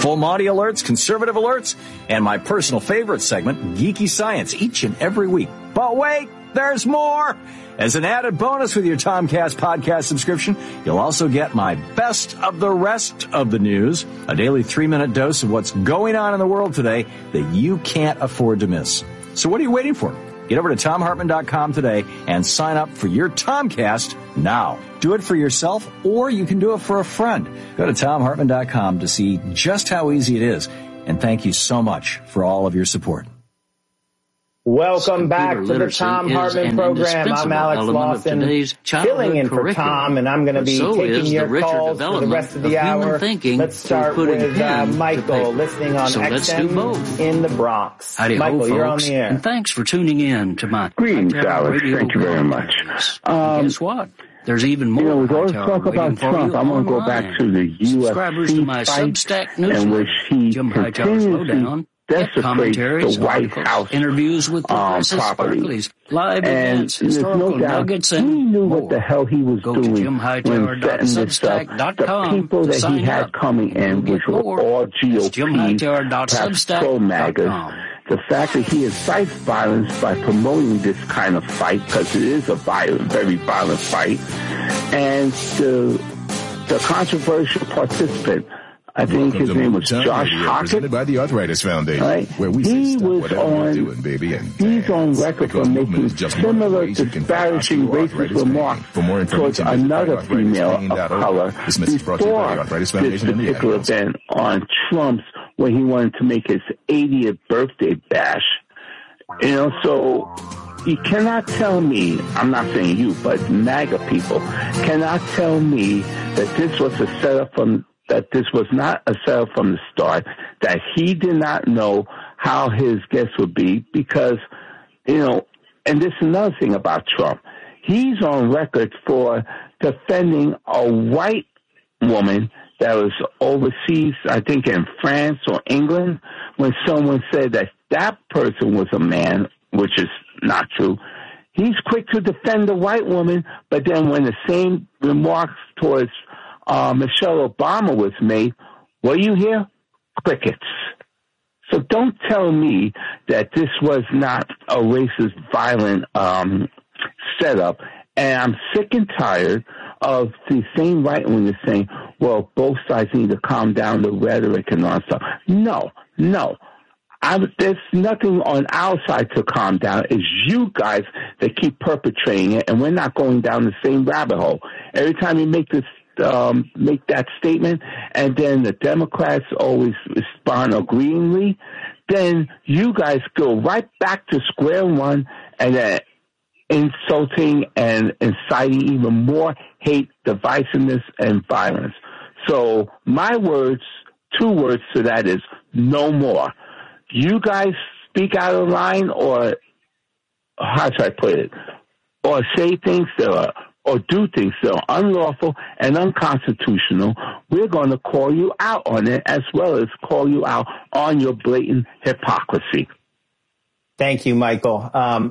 Full Monty alerts, conservative alerts, and my personal favorite segment, Geeky Science, each and every week. But wait, there's more! As an added bonus with your Tomcast podcast subscription, you'll also get my best of the rest of the news, a daily 3-minute dose of what's going on in the world today that you can't afford to miss. So what are you waiting for? Get over to TomHartman.com today and sign up for your Tomcast now. Do it for yourself, or you can do it for a friend. Go to TomHartman.com to see just how easy it is. And thank you so much for all of your support. Welcome back to the Thom Hartmann program. I'm Alex Lawson, filling in for Tom, and I'm going to be taking your calls for the rest of the hour. Let's start with Michael, listening on XM in the Bronx. Michael, you're on the air. And thanks for tuning in to my greetings, Alex. Thank you very much. Guess what? There's even more. With all talk about Trump, I'm going to go back to the UFC fight in which he continuously desecrates the White House interviews with property. Live events, historical nuggets, he knew what the hell he was doing when setting this up. The people that he had coming in, which were all GOP, perhaps pro-MAGA. The fact that he incites violence by promoting this kind of fight, because it is a very violent fight, and the controversial participant, I think his name was Josh Hockett, presented by the Arthritis Foundation, right? Where we he's on record for making similar disparaging racist remarks towards another female of color before this particular event on Trump's, when he wanted to make his 80th birthday bash. So you cannot tell me, I'm not saying you, but MAGA people cannot tell me that this was a setup that this was not a setup from the start, that he did not know how his guests would be, because, and this is another thing about Trump. He's on record for defending a white woman that was overseas, I think in France or England, when someone said that that person was a man, which is not true. He's quick to defend the white woman, but then when the same remarks towards Michelle Obama was made, what do you hear? Crickets. So don't tell me that this was not a racist, violent setup. And I'm sick and tired of the same right wing is saying, well, both sides need to calm down the rhetoric and all that stuff. No. There's nothing on our side to calm down. It's you guys that keep perpetrating it, and we're not going down the same rabbit hole. Every time you make that statement, and then the Democrats always respond agreeingly, then you guys go right back to square one and insulting and inciting even more hate, divisiveness, and violence. So my words, 2 words to that is no more. You guys speak out of line, or how should I put it, or say things that are, or do things that are unlawful and unconstitutional, we're going to call you out on it, as well as call you out on your blatant hypocrisy. Thank you, Michael.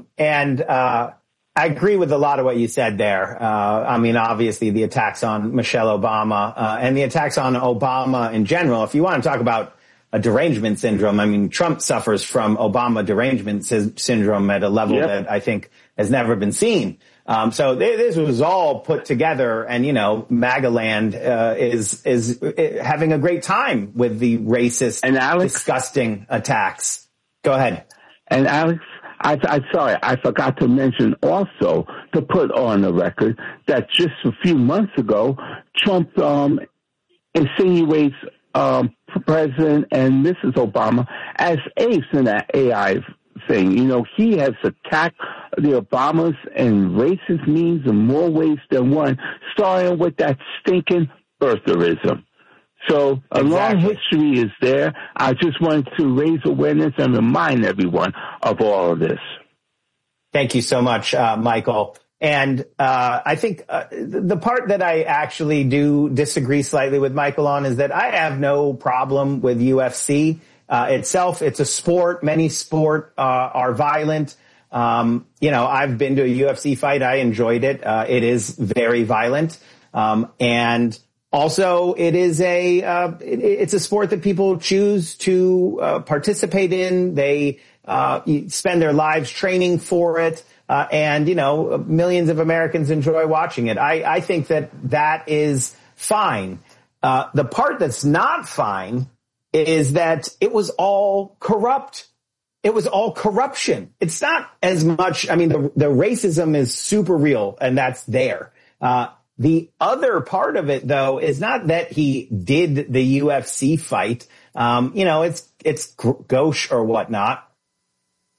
I agree with a lot of what you said there. Obviously the attacks on Michelle Obama, and the attacks on Obama in general. If you want to talk about a derangement syndrome, Trump suffers from Obama derangement syndrome at a level that I think has never been seen. So this was all put together, and, MAGA land is having a great time with the racist and disgusting attacks. Go ahead. And Alex, I'm sorry, I forgot to mention also, to put on the record, that just a few months ago, Trump insinuates President and Mrs. Obama as apes in that AI thing. He has attacked the Obamas in racist means in more ways than one, starting with that stinking birtherism. So a long history is there. I just wanted to raise awareness and remind everyone of all of this. Thank you so much, Michael. And I think the part that I actually do disagree slightly with Michael on is that I have no problem with UFC itself. It's a sport. Many sport are violent. I've been to a UFC fight. I enjoyed it. It is very violent. And Also, it is it's a sport that people choose to participate in. They spend their lives training for it, and millions of Americans enjoy watching it. I think that is fine. The part that's not fine is that it was all corrupt. It was all corruption. It's not as much. I mean, the racism is super real, and that's there. The other part of it, though, is not that he did the UFC fight. It's gauche or whatnot.